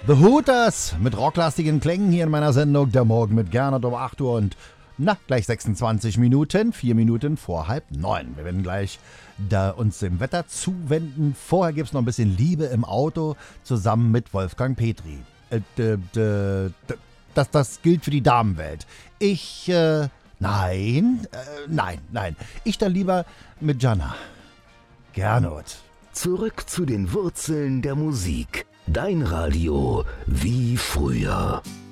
The Hooters mit rocklastigen Klängen hier in meiner Sendung Der Morgen mit Gernot um 8 Uhr und gleich 26 Minuten, 4 Minuten vor 8:30. Wir werden gleich uns dem Wetter zuwenden. Vorher gibt es noch ein bisschen Liebe im Auto zusammen mit Wolfgang Petri. Das gilt für die Damenwelt. Nein. Ich dann lieber mit Jana. Gernot. Zurück zu den Wurzeln der Musik. Dein Radio wie früher.